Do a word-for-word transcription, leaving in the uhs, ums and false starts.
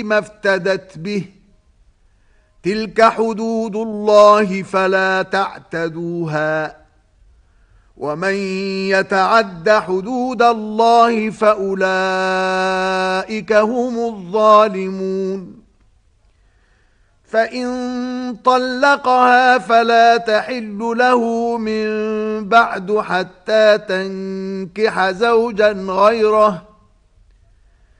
ما افتدت به، تلك حدود الله فلا تعتدوها، ومن يتعد حدود الله فأولئك هم الظالمون. فإن طلقها فلا تحل له من بعد حتى تنكح زوجا غيره،